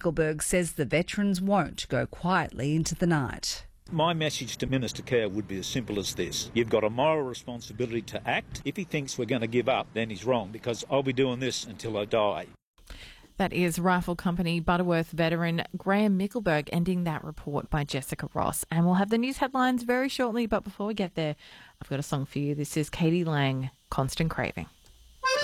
Mickelberg says the veterans won't go quietly into the night. My message to Minister Keogh would be as simple as this. You've got a moral responsibility to act. If he thinks we're going to give up, then he's wrong, because I'll be doing this until I die. That is Rifle Company Butterworth veteran Graeme Mickelberg, ending that report by Jessica Ross. And we'll have the news headlines very shortly, but before we get there, I've got a song for you. This is Katie Lang, Constant Craving.